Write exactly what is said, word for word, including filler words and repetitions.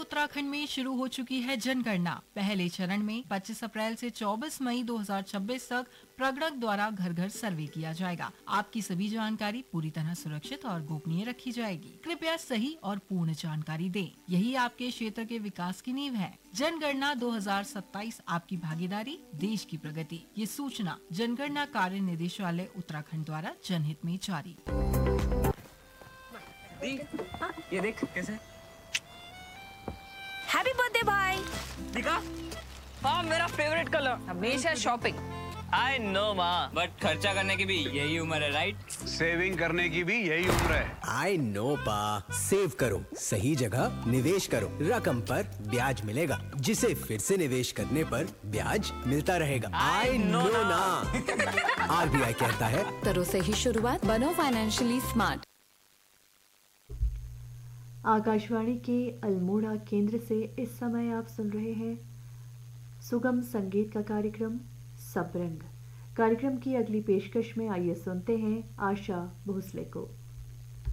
उत्तराखंड में शुरू हो चुकी है जनगणना। पहले चरण में पच्चीस अप्रैल से चौबीस मई दो हज़ार छब्बीस तक प्रगणक द्वारा घर घर सर्वे किया जाएगा। आपकी सभी जानकारी पूरी तरह सुरक्षित और गोपनीय रखी जाएगी। कृपया सही और पूर्ण जानकारी दें। यही आपके क्षेत्र के विकास की नींव है। जनगणना दो हज़ार सत्ताईस, आपकी भागीदारी, देश की प्रगति। ये सूचना जनगणना कार्य निदेशालय उत्तराखंड द्वारा जनहित में जारी। ये देख कैसे। हैप्पी बर्थडे भाई। दिखा। हाँ, मेरा फेवरेट कलर। हमेशा शॉपिंग। आई नो माँ, बट खर्चा करने की भी यही उम्र है, राइट? सेविंग करने की भी यही उम्र है। आई नो पा, सेव करो, सही जगह निवेश करो, रकम पर ब्याज मिलेगा, जिसे फिर से निवेश करने पर ब्याज मिलता रहेगा। आई नो ना। आरबीआई कहता है, करो सही शुरुआत, बनो फाइनेंशियली स्मार्ट। आकाशवाणी के अल्मोड़ा केंद्र से इस समय आप सुन रहे हैं सुगम संगीत का कार्यक्रम सबरंग। कार्यक्रम की अगली पेशकश में आइए सुनते हैं आशा भोसले को।